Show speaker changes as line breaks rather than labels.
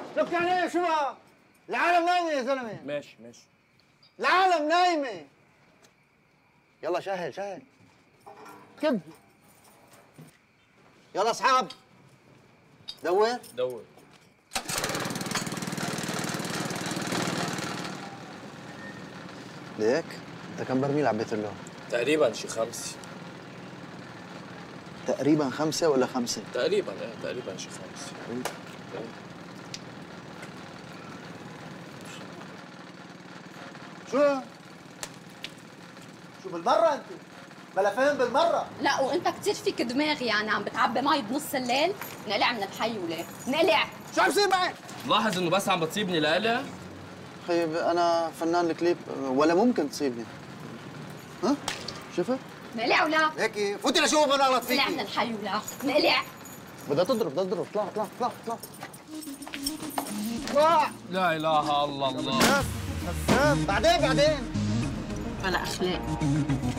لك يعني ايه شو بقى؟ العالم نايمه يا زلمه.
ماشي ماشي.
العالم نايمه. يلا شهل شهل. كب. يلا اصحاب. دور.
دور.
ليك؟ انت كم برميل عبيت له؟
تقريبا شي 5.
تقريبا 5 ولا 5؟
تقريبا تقريبا شي 5.
شو بالمرة انت؟ بلا فهم بالمرة.
لا وانت كثير فيك دماغ، يعني عم بتعبي مي بنص الليل. نقلع من الحي وليه؟ نقلع.
شو عم يصير معك؟
لاحظ انه بس عم بتصيبني لقلع.
خيب انا فنان الكليب ولا ممكن تصيبني. ها؟ شفت؟
نقلع ولا؟
هيك فوتي لشوف انا اغلط فيكي.
نقلع من الحي ولا؟ نقلع.
بدها تضرب اطلع اطلع اطلع اطلع.
لا اله الا الله.
بعدين
بلا اخلاق.